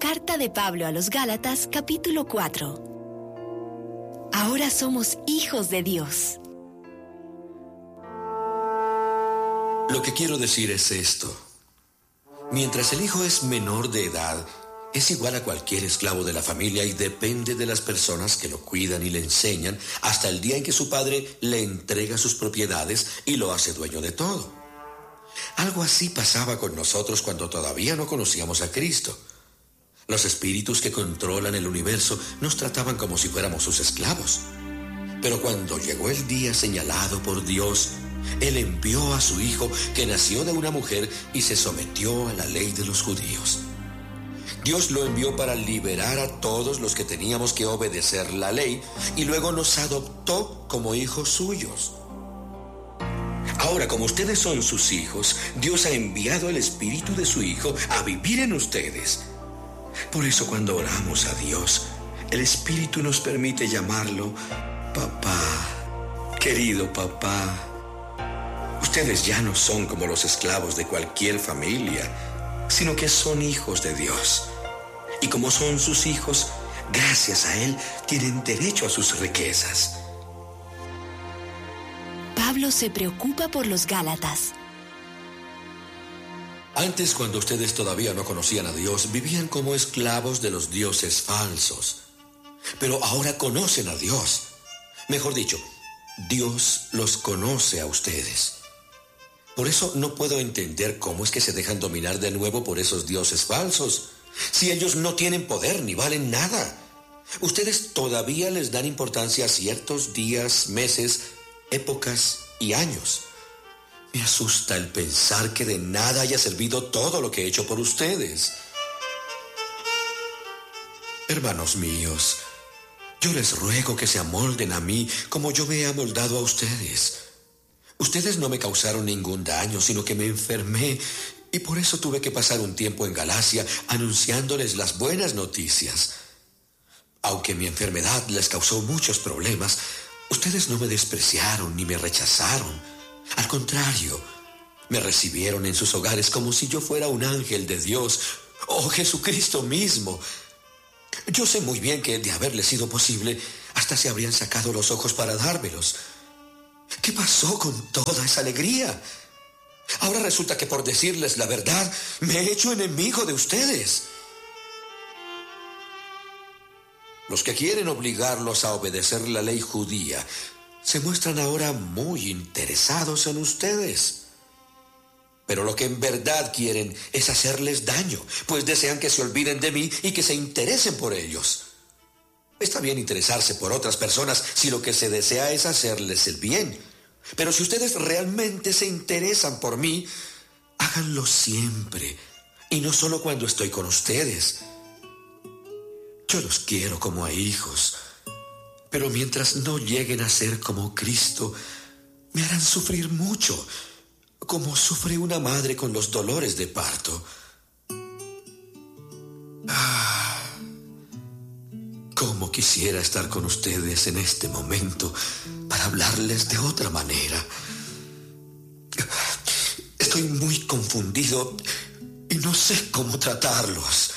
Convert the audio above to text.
Carta de Pablo a los Gálatas, capítulo 4. Ahora somos hijos de Dios. Lo que quiero decir es esto. Mientras el hijo es menor de edad, es igual a cualquier esclavo de la familia y depende de las personas que lo cuidan y le enseñan hasta el día en que su padre le entrega sus propiedades y lo hace dueño de todo. Algo así pasaba con nosotros cuando todavía no conocíamos a Cristo. Los espíritus que controlan el universo nos trataban como si fuéramos sus esclavos. Pero cuando llegó el día señalado por Dios, Él envió a su Hijo, que nació de una mujer y se sometió a la ley de los judíos. Dios lo envió para liberar a todos los que teníamos que obedecer la ley y luego nos adoptó como hijos suyos. Ahora, como ustedes son sus hijos, Dios ha enviado el Espíritu de su Hijo a vivir en ustedes. Por eso cuando oramos a Dios, el Espíritu nos permite llamarlo Papá, querido Papá. Ustedes ya no son como los esclavos de cualquier familia, sino que son hijos de Dios. Y como son sus hijos, gracias a Él tienen derecho a sus riquezas. Pablo se preocupa por los Gálatas. Antes, cuando ustedes todavía no conocían a Dios, vivían como esclavos de los dioses falsos. Pero ahora conocen a Dios. Mejor dicho, Dios los conoce a ustedes. Por eso no puedo entender cómo es que se dejan dominar de nuevo por esos dioses falsos, si ellos no tienen poder ni valen nada. Ustedes todavía les dan importancia a ciertos días, meses, épocas y años. Me asusta el pensar que de nada haya servido todo lo que he hecho por ustedes. Hermanos míos, yo les ruego que se amolden a mí como yo me he amoldado a ustedes. Ustedes no me causaron ningún daño, sino que me enfermé y por eso tuve que pasar un tiempo en Galacia anunciándoles las buenas noticias. Aunque mi enfermedad les causó muchos problemas, ustedes no me despreciaron ni me rechazaron. Al contrario, me recibieron en sus hogares como si yo fuera un ángel de Dios, o Jesucristo mismo. Yo sé muy bien que de haberle sido posible, hasta se habrían sacado los ojos para dármelos. ¿Qué pasó con toda esa alegría? Ahora resulta que por decirles la verdad, me he hecho enemigo de ustedes. Los que quieren obligarlos a obedecer la ley judía se muestran ahora muy interesados en ustedes. Pero lo que en verdad quieren es hacerles daño, pues desean que se olviden de mí y que se interesen por ellos. Está bien interesarse por otras personas si lo que se desea es hacerles el bien. Pero si ustedes realmente se interesan por mí, háganlo siempre, y no solo cuando estoy con ustedes. Yo los quiero como a hijos, pero mientras no lleguen a ser como Cristo, me harán sufrir mucho, como sufre una madre con los dolores de parto. Cómo quisiera estar con ustedes en este momento para hablarles de otra manera. Estoy muy confundido y no sé cómo tratarlos.